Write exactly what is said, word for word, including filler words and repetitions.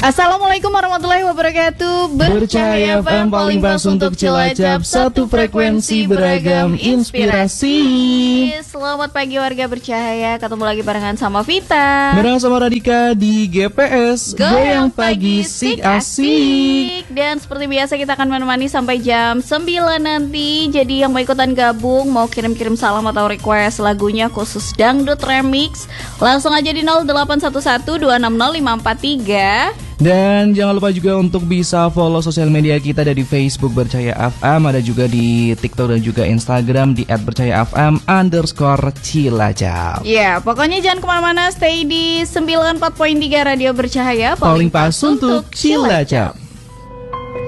Assalamualaikum warahmatullahi wabarakatuh. Bercahaya F M paling pas untuk Cilacap, satu frekuensi beragam inspirasi. Selamat pagi warga Bercahaya, ketemu lagi barengan sama Vita, bareng sama Radika di G P S Goyang Pagi Sik Asik. Dan seperti biasa kita akan menemani sampai jam sembilan nanti. Jadi yang mau ikutan gabung, mau kirim-kirim salam atau request lagunya khusus dangdut remix, langsung aja di nol delapan satu satu dua enam nol lima empat tiga. Dan jangan lupa juga untuk bisa follow sosial media kita dari Facebook Bercahaya F M, ada juga di TikTok dan juga Instagram di et bercahaya f m underscore Cilacap. Ya, pokoknya jangan kemana-mana, stay di sembilan puluh empat koma tiga Radio Bercahaya, paling pas untuk Cilacap.